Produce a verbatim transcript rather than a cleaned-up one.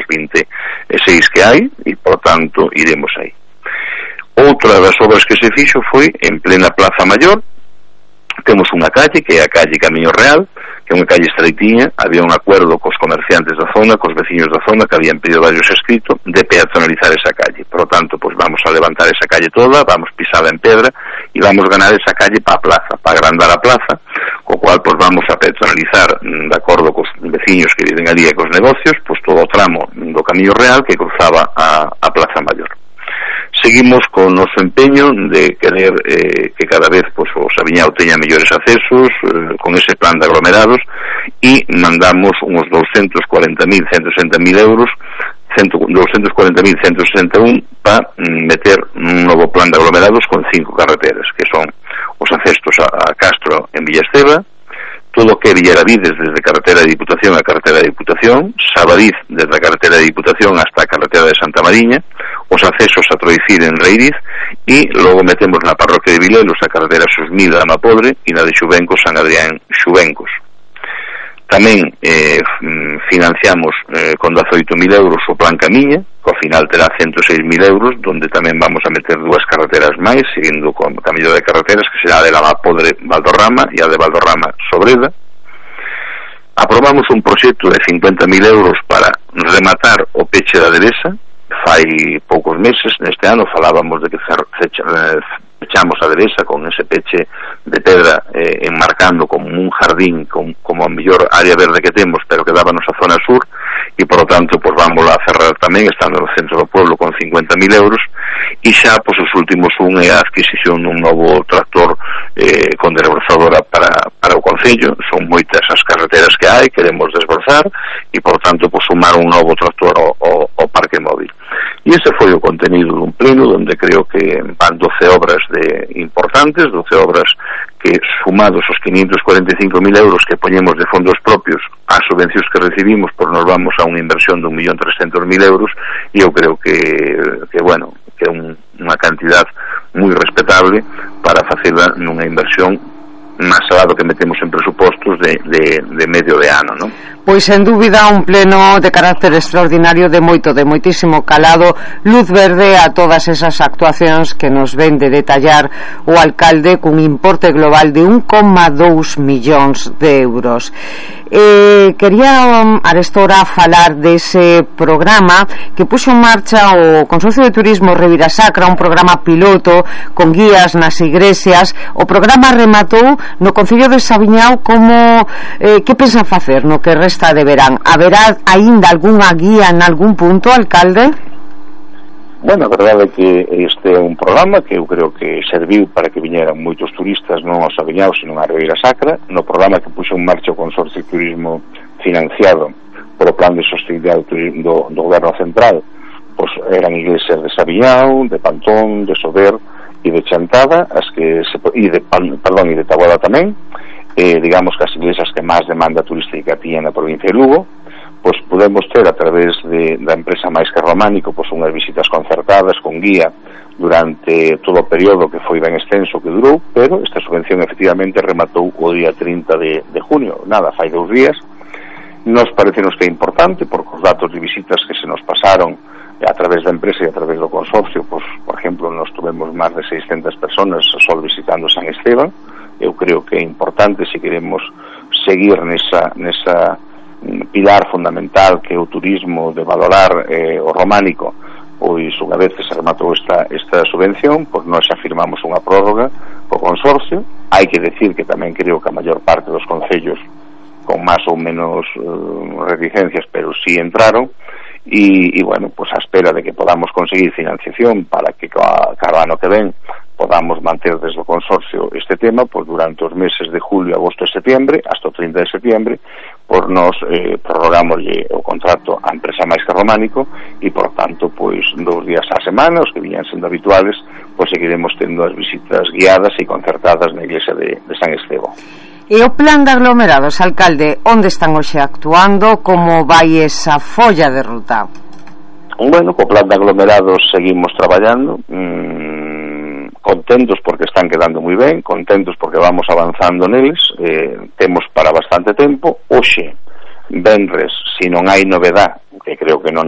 vinte e seis que hai, e por tanto iremos aí. Outra das obras que se fixo foi en plena Plaza Maior. Temos unha calle, que é a calle Camiño Real, que é unha calle estreitiña. Había un acuerdo cos comerciantes da zona, cos veciños da zona, que habían pedido varios escritos de peatonalizar esa calle. Por lo tanto, pues vamos a levantar esa calle toda, vamos pisada en pedra e vamos ganar esa calle para a plaza, para agrandar a plaza, co cual pues vamos a peatonalizar, de acordo cos veciños que viven ali e cos negocios, pues todo o tramo do Camiño Real que cruzaba a, a Plaza Maior. Seguimos con o noso empeño de querer eh, que cada vez pues, o Sabiñao teña mellores accesos eh, con ese plan de aglomerados, e mandamos uns doscientos cuarenta mil ciento sesenta mil euros doscientos cuarenta mil ciento sesenta e un para mm, meter un novo plan de aglomerados con cinco carreteras, que son os accesos a, a Castro en Villaesteva, todo o que é Villaravides desde carretera de Diputación a carretera de Diputación, Sabadiz desde a carretera de Diputación hasta a carretera de Santa Mariña, os accesos a Troicir en Reiriz, e logo metemos na parroquia de Vilelos a carretera Susmida a Mapodre e na de Xubencos San Adrián Xubencos. Tamén eh, financiamos eh, con dezaoito mil euros o plan Camiña, que ao final terá ciento seis mil euros, donde tamén vamos a meter dúas carreteras máis, seguindo con o camiño de carreteras, que será a de la Mapodre Valdorrama e a de Valdorrama Sobreda. Aprobamos un proxecto de cincuenta mil euros para rematar o peche da Deresa. Fai poucos meses, neste ano, falábamos de que fechamos a Deresa con ese peche de pedra eh, enmarcando como un jardín, como, como a mellor área verde que temos, pero que dábanos a zona sur, e por lo tanto pues vamos a cerrar tamén, estando no centro do pueblo, con cincuenta mil euros, e xa pues os últimos un é a adquisición dun novo tractor eh, con desbrozadora para, para o concello. Son moitas as carreteras que hai, queremos desbrozar, e por tanto pues sumar un novo tractor ao, ao, ao parque móvil. E ese foi o contenido dun pleno onde creo que van doce obras de importantes, doce obras que, sumados os quinientos cuarenta e cinco mil euros que poñemos de fondos propios ás subvencións que recibimos, pues nos vamos a unha inversión de un millón trescentos mil euros, e eu creo que, que bueno, que é un, unha cantidad moi respetable para facela nunha inversión máis alá do que metemos en presupostos de, de, de medio de ano, non? Pois, sen dúbida, un pleno de carácter extraordinario, de moito, de moitísimo calado, luz verde a todas esas actuacións que nos ven de detallar o alcalde, cun importe global de un coma dous millóns de euros. Eh, quería um, arestora falar dese programa que puxo en marcha o Consorcio de Turismo Ribira Sacra, un programa piloto con guías nas igrexas. O programa rematou no Concello de Sabiñao. Como eh, que pensan facer no que resta de verán? Haberá aínda algunha guía en algún punto, alcalde? Bueno, a verdade é que este é un programa que eu creo que serviu para que viñeran moitos turistas non ao Sabiñao, sino a Ribeira Sacra. No programa que puxo en marcha o Consorcio de Turismo financiado polo Plan de Sostenibilidade do, do Goberno Central, pois eran iglesias de Sabiñao, de Pantón, de Sober e de Chantada, as que se, e de, perdón, e de Taboada tamén, eh, digamos que as iglesias que máis demanda turística tiñan na provincia de Lugo. Pois podemos ter a través de, da empresa Máis que Románico pois unhas visitas concertadas con guía durante todo o período que foi ben extenso que durou, pero esta subvención efectivamente rematou o día trinta de, de junio, nada, fai dous días. Nos parecenos que é importante porque os datos de visitas que se nos pasaron a través da empresa e a través do consorcio, pois, por exemplo, nos tuvemos máis de seiscentas personas só visitando San Esteban. Eu creo que é importante, se queremos seguir nesa, nesa pilar fundamental que é o turismo, de valorar eh, o románico, pois unha vez que se rematou esta, esta subvención, pois nós xa firmamos unha prórroga co consorcio. Hai que decir que tamén creo que a maior parte dos concellos con máis ou menos uh, reticencias, pero sí entraron, e, e bueno, pois a espera de que podamos conseguir financiación para que cada ano que ven podamos manter desde o consorcio este tema, pois durante os meses de julio, agosto e septiembre, hasta o trinta de septiembre, pois nos eh, prorrogamos o contrato á empresa Máis que Románico, e por tanto, pois dous días á semana, os que viñan sendo habituales, pois seguiremos tendo as visitas guiadas e concertadas na iglesia de, de San Estevo. E o plan de aglomerados, alcalde, onde están hoxe actuando? Como vai esa folla de ruta? Bueno, co plan de aglomerados seguimos traballando, mmm, contentos porque están quedando moi ben, contentos porque vamos avanzando neles, eh, temos para bastante tempo. Hoxe, venres, se non hai novedad, que creo que non